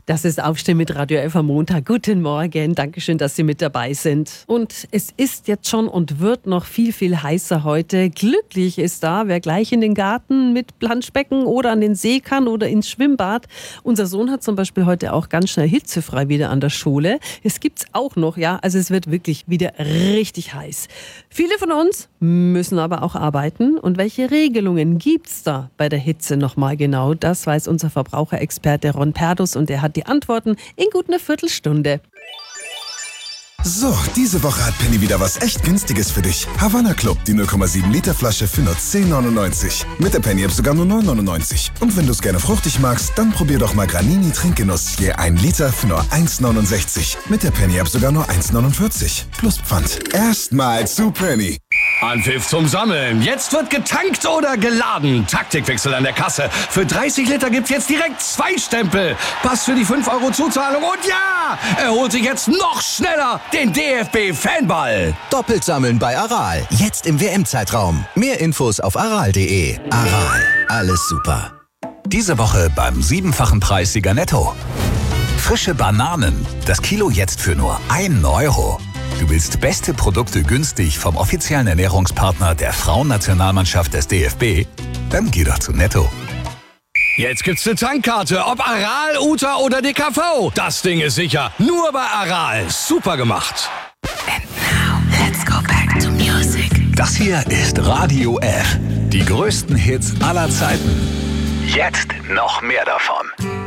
Das ist Aufstehen mit Radio F am Montag. Guten Morgen, Dankeschön, dass Sie mit dabei sind. Und es ist jetzt schon und wird noch viel, viel heißer heute. Glücklich ist da, wer gleich in den Garten mit Planschbecken oder an den See kann oder ins Schwimmbad. Unser Sohn hat zum Beispiel heute auch ganz schnell hitzefrei wieder an der Schule. Es gibt's auch noch, ja, also es wird wirklich wieder richtig heiß. Viele von uns müssen aber auch arbeiten. Und welche Regelungen gibt's da bei der Hitze nochmal genau? Das weiß unser Verbraucherexperte Ron Perdus und er hat die Antworten in gut einer Viertelstunde. So, diese Woche hat Penny wieder was echt Günstiges für dich. Havanna Club, die 0,7 Liter Flasche für nur 10,99. Mit der Penny-App sogar nur 9,99. Und wenn du es gerne fruchtig magst, dann probier doch mal Granini Trinkgenuss. Je 1 Liter für nur 1,69. Mit der Penny-App sogar nur 1,49. Plus Pfand. Erstmal zu Penny. Anpfiff zum Sammeln. Jetzt wird getankt oder geladen. Taktikwechsel an der Kasse. Für 30 Liter gibt's jetzt direkt 2 Stempel. Pass für die 5 € Zuzahlung. Und ja, er holt sich jetzt noch schneller den DFB-Fanball. Doppelt sammeln bei Aral. Jetzt im WM-Zeitraum. Mehr Infos auf aral.de. Aral. Alles super. Diese Woche beim 7-fachen Preissieger Netto. Frische Bananen. Das Kilo jetzt für nur 1 €. Du willst beste Produkte günstig vom offiziellen Ernährungspartner der Frauennationalmannschaft des DFB? Dann geh doch zu Netto. Jetzt gibt's eine Tankkarte, ob Aral, Uta oder DKV. Das Ding ist sicher. Nur bei Aral. Super gemacht. And now, let's go back to music. Das hier ist Radio F. Die größten Hits aller Zeiten. Jetzt noch mehr davon.